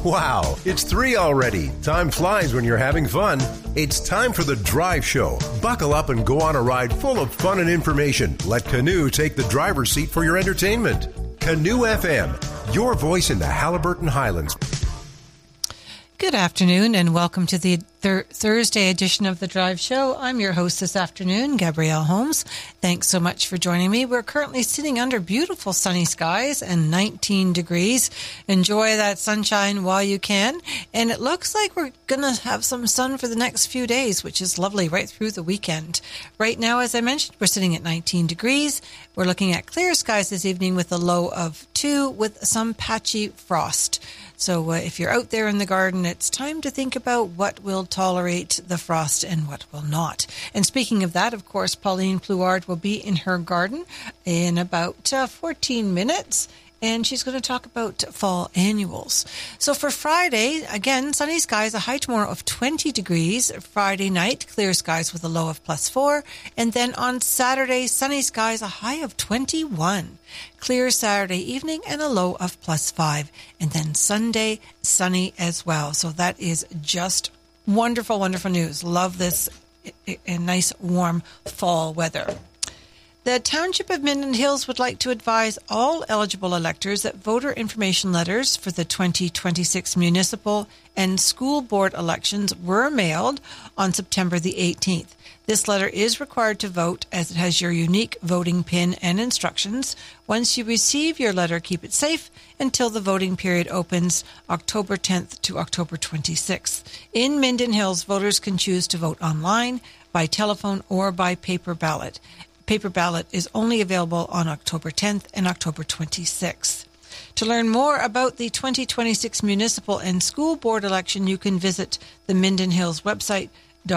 Wow, it's 3 already. Time flies when you're having fun. It's time for the Drive Show. Buckle up and go on a ride full of fun and information. Let Canoe take the driver's seat for your entertainment. Canoe FM, your voice in the Haliburton Highlands. Good afternoon and welcome to the Thursday edition of The Drive Show. I'm your host this afternoon, Gabrielle Holmes. Thanks so much for joining me. We're currently sitting under beautiful sunny skies and 19 degrees. Enjoy that sunshine while you can. And it looks like we're going to have some sun for the next few days, which is lovely right through the weekend. Right now, as I mentioned, we're sitting at 19 degrees. We're looking at clear skies this evening with a low of 2 with some patchy frost. So if you're out there in the garden, it's time to think about what will tolerate the frost and what will not. And speaking of that, of course, Pauline Plouard will be in her garden in about 14 minutes. And she's going to talk about fall annuals. So for Friday, again, sunny skies, a high tomorrow of 20 degrees. Friday night, clear skies with a low of +4. And then on Saturday, sunny skies, a high of 21. Clear Saturday evening and a low of +5. And then Sunday, sunny as well. So that is just wonderful, wonderful news. Love this nice, warm fall weather. The Township of Minden Hills would like to advise all eligible electors that voter information letters for the 2026 municipal and school board elections were mailed on September the 18th. This letter is required to vote as it has your unique voting PIN and instructions. Once you receive your letter, keep it safe until the voting period opens October 10th to October 26th. In Minden Hills, voters can choose to vote online, by telephone, or by paper ballot. Paper ballot is only available on October 10th and October 26th. To learn more about the 2026 municipal and school board election, you can visit the Minden Hills website,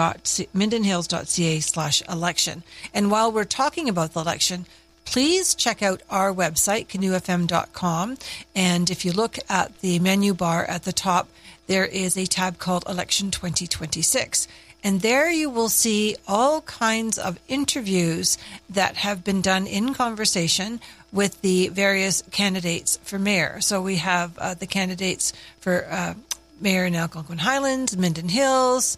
mindenhills.ca/election. And while we're talking about the election, please check out our website, canoefm.com. And if you look at the menu bar at the top, there is a tab called Election 2026. And there you will see all kinds of interviews that have been done in conversation with the various candidates for mayor. So we have the candidates for mayor in Algonquin Highlands, Minden Hills,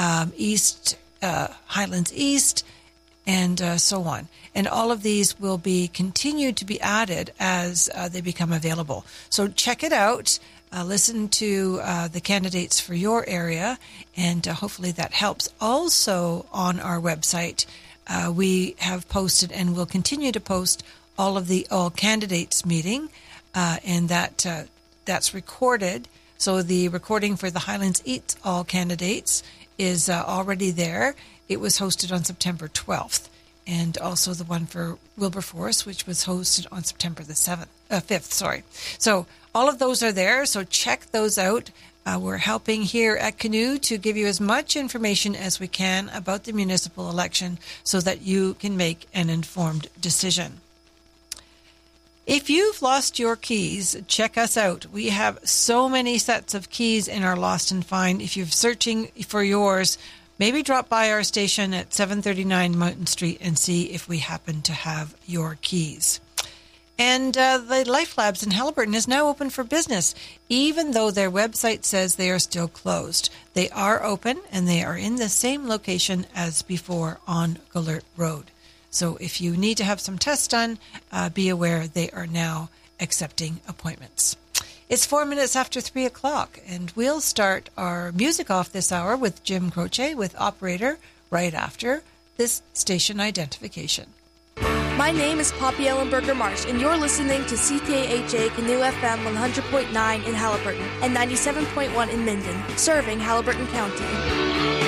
Highlands East, and so on. And all of these will be continued to be added as they become available. So check it out. Listen to the candidates for your area, and hopefully that helps. Also on our website, we have posted and will continue to post all of the all candidates meeting, and that's recorded. So the recording for the Highlands East all candidates is already there. It was hosted on September 12th. And also the one for Wilberforce, which was hosted on September the 5th. So all of those are there, so check those out. We're helping here at Canoe to give you as much information as we can about the municipal election so that you can make an informed decision. If you've lost your keys, check us out. We have so many sets of keys in our Lost and Find. If you're searching for yours, maybe drop by our station at 739 Mountain Street and see if we happen to have your keys. And the Life Labs in Haliburton is now open for business, even though their website says they are still closed. They are open, and they are in the same location as before on Gallert Road. So if you need to have some tests done, be aware they are now accepting appointments. It's 4 minutes after 3 o'clock, and we'll start our music off this hour with Jim Croce with Operator right after this station identification. My name is Poppy Ellenberger Marsh, and you're listening to CKHA Canoe FM 100.9 in Haliburton and 97.1 in Minden, serving Haliburton County.